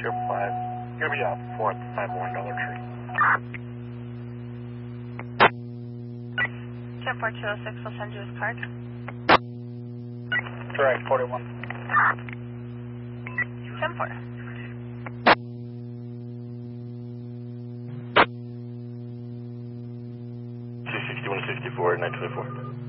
5. Gonna be out 4th, 51 Dollar Tree. 10206 will send you his card. Direct 41. 10-4. C61 64 924.